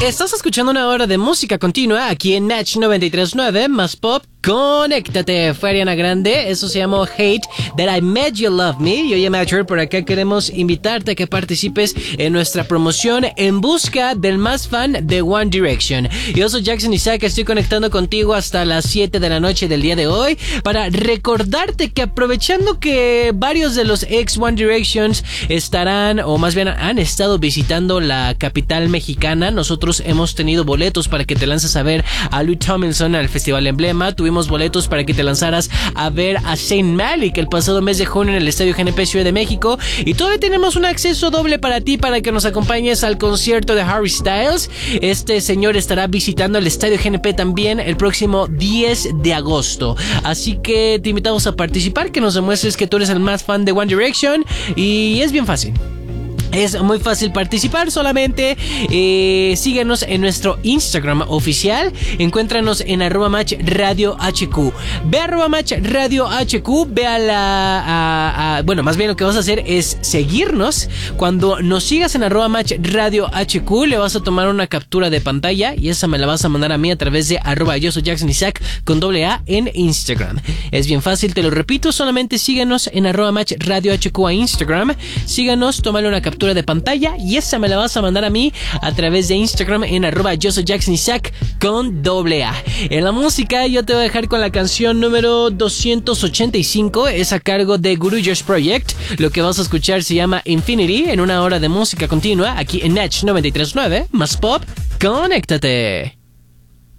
Estás escuchando una hora de música continua aquí en Match 93.9 más pop. Conéctate, fue Ariana Grande, eso se llamó Hate That I Made You Love Me. Yo llamo a por acá, queremos invitarte a que participes en nuestra promoción en busca del más fan de One Direction. Yo soy Jackson Isaac, estoy conectando contigo hasta las 7 de la noche del día de hoy para recordarte que aprovechando que varios de los ex One Directions estarán, o más bien han estado visitando la capital mexicana, nosotros hemos tenido boletos para que te lances a ver a Louis Tomlinson al Festival Emblema. Tuvimos boletos para que te lanzaras a ver a Zayn Malik el pasado mes de junio en el Estadio GNP Ciudad de México, y todavía tenemos un acceso doble para ti para que nos acompañes al concierto de Harry Styles. Este señor estará visitando el Estadio GNP también el próximo 10 de agosto, así que te invitamos a participar, que nos demuestres que tú eres el más fan de One Direction, y es bien fácil. Es muy fácil participar, solamente síguenos en nuestro Instagram oficial, encuéntranos en @matchradiohq. Ve a @matchradiohq, ve a la... bueno, más bien lo que vas a hacer es seguirnos. Cuando nos sigas en @matchradiohq, le vas a tomar una captura de pantalla y esa me la vas a mandar a mí a través de @yo soy Jackson Isaac con AA en Instagram. Es bien fácil, te lo repito, solamente síguenos en @matchradiohq a Instagram, síganos, tómale una captura de pantalla y esa me la vas a mandar a mí a través de Instagram en @yo soy Jackson Isaac con AA. En la música yo te voy a dejar con la canción número 285, es a cargo de Guru Josh Project. Lo que vas a escuchar se llama Infinity, en una hora de música continua aquí en Match 93.9 más pop. Conéctate.